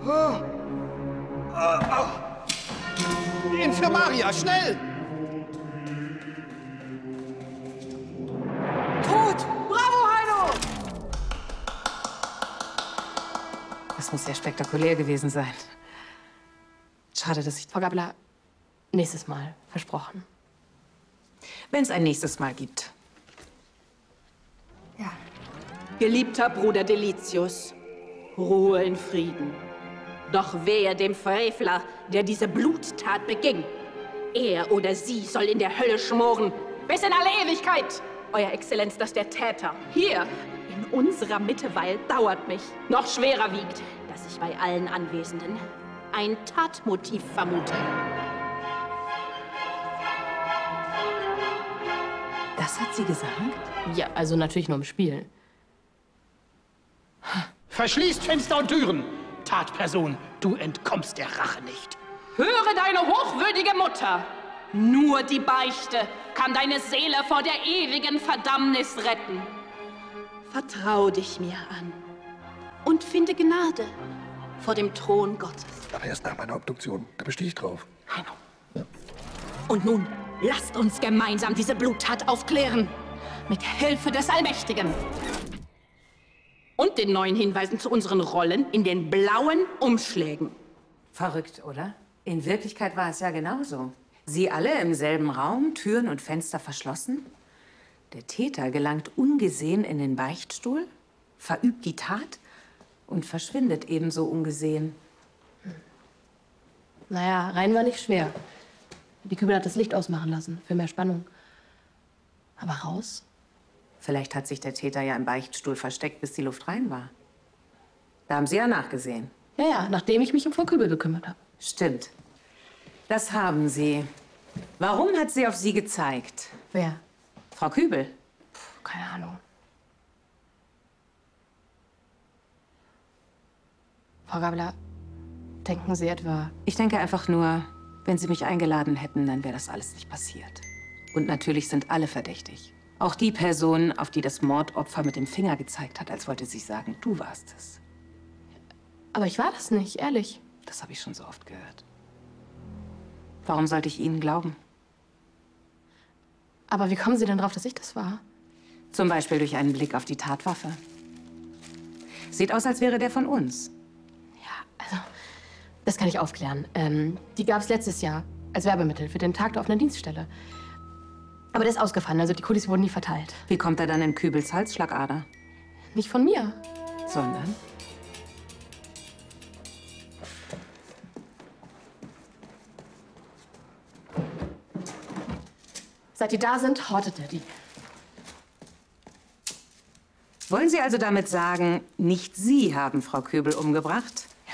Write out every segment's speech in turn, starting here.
Die Infirmaria, schnell! Tot! Bravo, Heino! Das muss sehr spektakulär gewesen sein. Schade, dass ich... Frau Gabler, nächstes Mal. Versprochen. Wenn es ein nächstes Mal gibt. Ja. Geliebter Bruder Delitius, Ruhe in Frieden. Doch wehe dem Frevler, der diese Bluttat beging. Er oder sie soll in der Hölle schmoren, bis in alle Ewigkeit. Euer Exzellenz, dass der Täter hier in unserer Mitte weilt, dauert mich. Noch schwerer wiegt, dass ich bei allen Anwesenden ein Tatmotiv vermute. Das hat sie gesagt? Ja, also natürlich nur im Spiel. Verschließt Fenster und Türen! Tatperson, du entkommst der Rache nicht. Höre deine hochwürdige Mutter! Nur die Beichte kann deine Seele vor der ewigen Verdammnis retten. Vertrau dich mir an und finde Gnade vor dem Thron Gottes. Aber erst nach meiner Obduktion. Da bestehe ich drauf. Heino. Und nun lasst uns gemeinsam diese Bluttat aufklären. Mit Hilfe des Allmächtigen. Und den neuen Hinweisen zu unseren Rollen in den blauen Umschlägen. Verrückt, oder? In Wirklichkeit war es ja genauso. Sie alle im selben Raum, Türen und Fenster verschlossen. Der Täter gelangt ungesehen in den Beichtstuhl, verübt die Tat und verschwindet ebenso ungesehen. Naja, rein war nicht schwer. Die Kübel hat das Licht ausmachen lassen, für mehr Spannung. Aber raus? Vielleicht hat sich der Täter ja im Beichtstuhl versteckt, bis die Luft rein war. Da haben Sie ja nachgesehen. Ja, nachdem ich mich um Frau Kübel gekümmert habe. Stimmt. Das haben Sie. Warum hat sie auf Sie gezeigt? Wer? Frau Kübel? Keine Ahnung. Frau Gabler, denken Sie etwa... Ich denke einfach nur, wenn Sie mich eingeladen hätten, dann wäre das alles nicht passiert. Und natürlich sind alle verdächtig. Auch die Person, auf die das Mordopfer mit dem Finger gezeigt hat, als wollte sie sagen, du warst es. Aber ich war das nicht, ehrlich. Das habe ich schon so oft gehört. Warum sollte ich Ihnen glauben? Aber wie kommen Sie denn drauf, dass ich das war? Zum Beispiel durch einen Blick auf die Tatwaffe. Sieht aus, als wäre der von uns. Ja, also, das kann ich aufklären. Die gab es letztes Jahr als Werbemittel für den Tag der offenen Dienststelle. Aber der ist ausgefallen, also die Kulis wurden nie verteilt. Wie kommt er dann in Kübels Halsschlagader? Nicht von mir. Sondern? Seit die da sind, hortet er die. Wollen Sie also damit sagen, nicht Sie haben Frau Kübel umgebracht? Ja.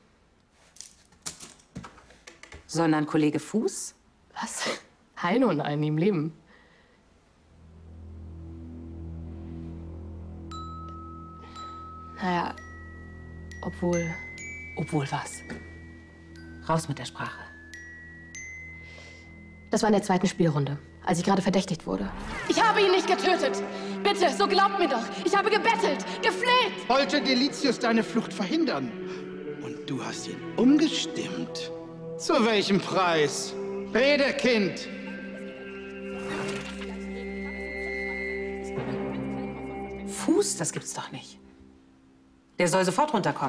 Sondern Kollege Fuß? Was? Heino, nein, nie im Leben. Naja, obwohl... Obwohl was? Raus mit der Sprache. Das war in der zweiten Spielrunde, als ich gerade verdächtigt wurde. Ich habe ihn nicht getötet! Bitte, so glaubt mir doch! Ich habe gebettelt, gefleht! Wollte Delitius deine Flucht verhindern? Und du hast ihn umgestimmt. Zu welchem Preis? Rede, Kind! Fuß? Das gibt's doch nicht. Der soll sofort runterkommen.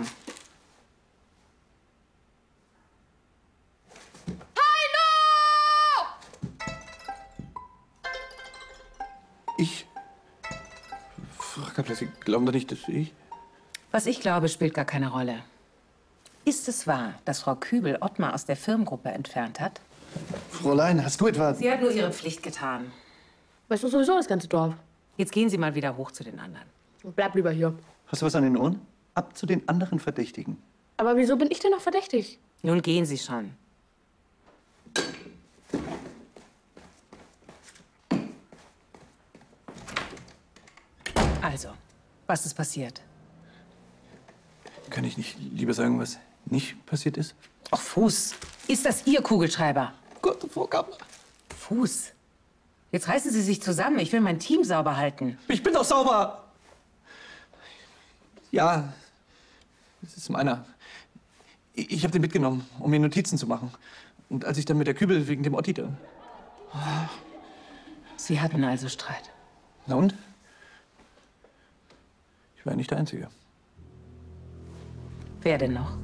Ich? Frau Gabler, Sie glauben doch nicht, dass ich... Was ich glaube, spielt gar keine Rolle. Ist es wahr, dass Frau Kübel Ottmar aus der Firmengruppe entfernt hat? Fräulein, hast du etwa... Sie hat nur ihre Pflicht getan. Weißt du sowieso das ganze Dorf? Jetzt gehen Sie mal wieder hoch zu den anderen. Bleib lieber hier. Hast du was an den Ohren? Ab zu den anderen Verdächtigen. Aber wieso bin ich denn noch verdächtig? Nun gehen Sie schon. Also, was ist passiert? Kann ich nicht lieber sagen, was nicht passiert ist? Ach, Fuß. Ist das Ihr Kugelschreiber? Gott, Frau Gabler. Fuß. Jetzt reißen Sie sich zusammen. Ich will mein Team sauber halten. Ich bin doch sauber! Ja, es ist meiner. Ich habe den mitgenommen, um mir Notizen zu machen. Und als ich dann mit der Kübel wegen dem Otti da... Sie hatten also Streit. Na und? Ich war ja nicht der Einzige. Wer denn noch?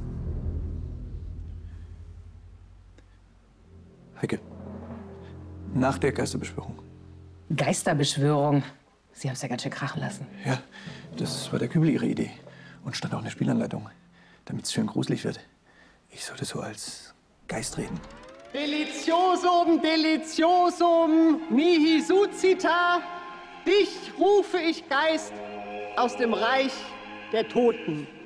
Heike. Nach der Geisterbeschwörung. Geisterbeschwörung. Sie haben es ja ganz schön krachen lassen. Ja, das war der Kübel ihre Idee. Und stand auch in der Spielanleitung, damit es schön gruselig wird. Ich sollte so als Geist reden. Deliciosum, deliciosum, mihi sucita. Dich rufe ich, Geist, aus dem Reich der Toten.